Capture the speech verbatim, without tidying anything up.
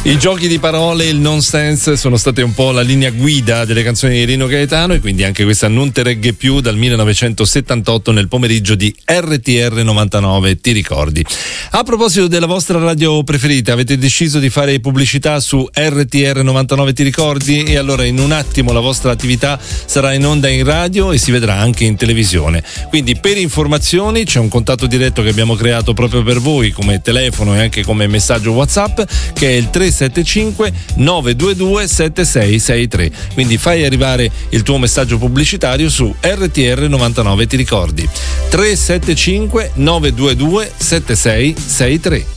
I giochi di parole, il nonsense sono state un po' la linea guida delle canzoni di Rino Gaetano, e quindi anche questa non te regge più dal millenovecentosettantotto nel pomeriggio di R T R novantanove, ti ricordi? A proposito della vostra radio preferita, avete deciso di fare pubblicità su R T R novantanove, ti ricordi? E allora in un attimo la vostra attività sarà in onda in radio e si vedrà anche in televisione. Quindi per informazioni c'è un contatto diretto che abbiamo creato proprio per voi come telefono e anche come messaggio WhatsApp, che è il tre sette cinque nove due due sette sei sei tre. Quindi fai arrivare il tuo messaggio pubblicitario su R T R novantanove, ti ricordi? tre sette cinque nove due due sette sei sei tre.